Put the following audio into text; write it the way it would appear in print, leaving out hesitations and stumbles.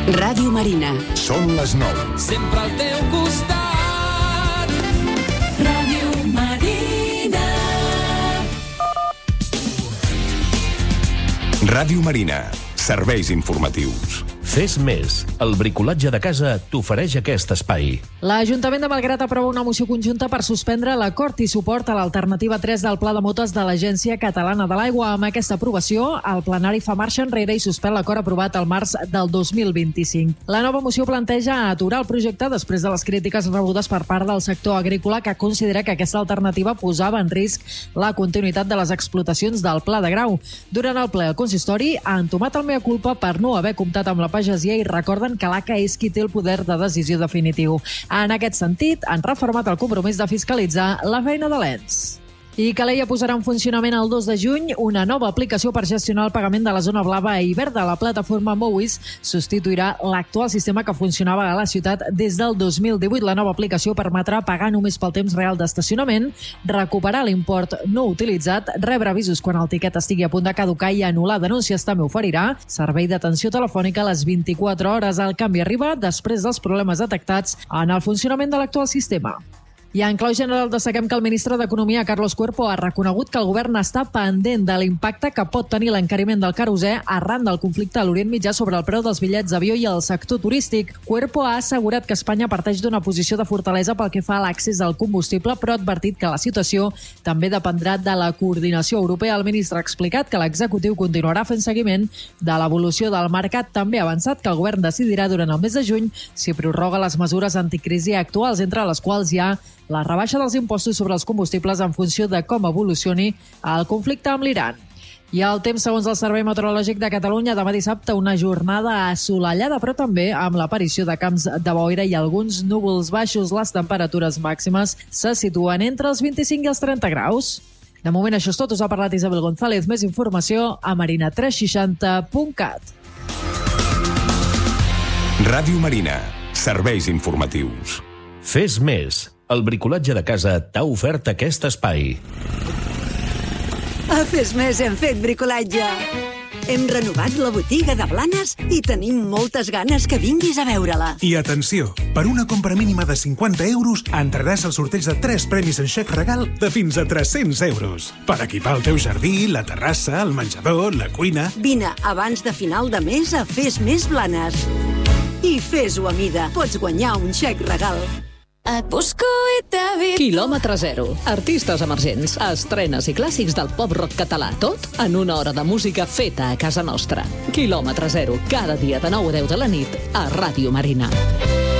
Ràdio Marina. Són les 9. Sempre al teu costat. Ràdio Marina. Ràdio Marina. Serveis informatius. Fes més. El bricolatge de casa t'ofereix aquest espai. L'Ajuntament de Malgrat aprova una moció conjunta per suspendre l'acord i suport a l'alternativa 3 del Pla de Motes de l'Agència Catalana de l'Aigua. Amb aquesta aprovació, el plenari fa marxa enrere i suspèn l'acord aprovat al març del 2025. La nova moció planteja aturar el projecte després de les crítiques rebudes per part del sector agrícola, que considera que aquesta alternativa posava en risc la continuïtat de les explotacions del Pla de Grau. Durant el ple, el consistori ha entomat el mea culpa per no haver comptat amb la pagesia i recorden que l'ACA és qui té el poder de decisió definitiu. En aquest sentit, han reformat el compromís de fiscalitzar la feina de l'ENS. I Calella posarà en funcionament el 2 de juny una nova aplicació per gestionar el pagament de la zona blava i verda. La plataforma Mowis substituirà l'actual sistema que funcionava a la ciutat des del 2018. La nova aplicació permetrà pagar només pel temps real d'estacionament, recuperar l'import no utilitzat, rebre avisos quan el tiquet estigui a punt de caducar i anul·lar denúncies. També oferirà servei d'atenció telefònica a les 24 hores. El canvi arriba després dels problemes detectats en el funcionament de l'actual sistema. I en clau general destaquem que el ministre d'Economia, Carlos Cuerpo, ha reconegut que el govern està pendent de l'impacte que pot tenir l'encariment del querosè arran del conflicte a l'Orient Mitjà sobre el preu dels bitllets d'avió i el sector turístic. Cuerpo ha assegurat que Espanya parteix d'una posició de fortalesa pel que fa a l'accés al combustible, però ha advertit que la situació també dependrà de la coordinació europea. El ministre ha explicat que l'executiu continuarà fent seguiment de l'evolució del mercat. També ha avançat que el govern decidirà durant el mes de juny si prorroga les mesures anticrisi actuals, entre les quals hi ha la rebaixa dels impostos sobre els combustibles en funció de com evolucioni el conflicte amb l'Iran. I el temps, segons el Servei Meteorològic de Catalunya, demà dissabte una jornada assolellada, però també amb l'aparició de camps de boira i alguns núvols baixos. Les temperatures màximes se situen entre els 25 i els 30 graus. De moment això és tot. Us ha parlat Isabel González. Més informació a marina360.cat. Ràdio Marina. Serveis informatius. Fes més. El bricolatge de casa t'ha ofert aquest espai. A Fes Més hem fet bricolatge. Hem renovat la botiga de Blanes i tenim moltes ganes que vinguis a veure-la. I atenció, per una compra mínima de 50 euros entraràs al sorteig de 3 premis en xec regal de fins a 300 euros. Per equipar el teu jardí, la terrassa, el menjador, la cuina... Vine abans de final de mes a Fes Més Blanes. I fes-ho a mida. Pots guanyar un xec regal. Et busco i t'evito. Quilòmetre zero. Artistes emergents, estrenes i clàssics del pop-rock català. Tot en una hora de música feta a casa nostra. Quilòmetre zero. Cada dia de 9 a 10 de la nit a Ràdio Marina.